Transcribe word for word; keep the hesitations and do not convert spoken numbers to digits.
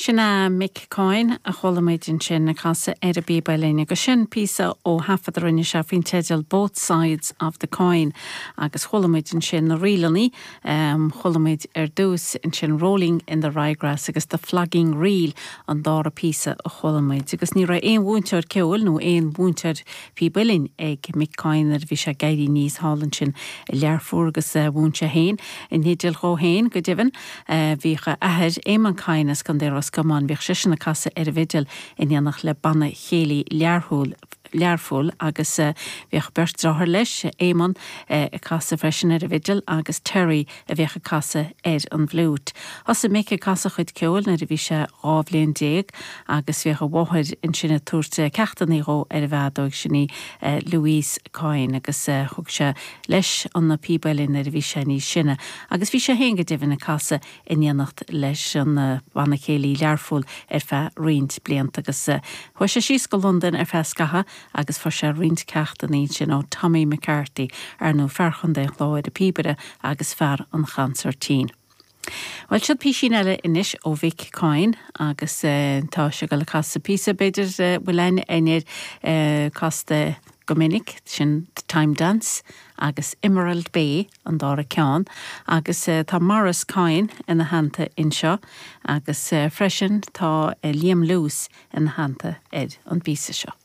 Sinna Mick Coyne a cholamidin sin na casa ar a bíbailíne go sin písa ó hafadrinne se fin tedal both sides of the coin agus cholamidin sin na rilaní um, cholamid ar dús in sin rolling in the ryegrass agus the flagging reel an dá a písa a cholamid agus ní ra éon búnteir ceol nó éon búnteir bíbailín ag Mick Coyne ar bhí se gairí níos hálan sin learfúr agus búnte héin in hidil cho héin go divan bhí cha ahead éman Coyne gan déir Scaman bhíoh sisin na casa ar bhidil in dhéanach le banna chéalaí learthúil learfúil agus uh, bhíoh bert ráthir leis éman uh, a casa freisin ar a bhidil agus Terry a bhíoh a casa ar an bhlút. As a méice casa chuid ceol na a bhí se rábhlíon déag agus bhíoh a bhhaid in sinna túirte ceachtaí ró ar a bhádóig sinní uh, Louise Coyne agus uh, thug se leis an na píbailín ar a bhí se ní sinna agus bhí se héin go dibh na casa in dhéanacht leis an uh, banna chéalaí learfúil ar fe riint bliant agus uh, thuair se síos go London ar fe scatha agus for se riint ceachta ní sin ó Tommy McCarthy ar nó ferchan de láid a píbere agus fear an chansartín. Well, siad pí sin eile inis ó Mick Coyne agus uh, tá se go le casa písa beidir uh, bhfuil einir uh, casta Gomininic sin Time Dance agus Emerald Bay an dá a ceán agus uh, tá Morris Coyne in na hananta inseo agus uh, freisin tá uh, Liam Lewis in na hananta ed an bísa seo.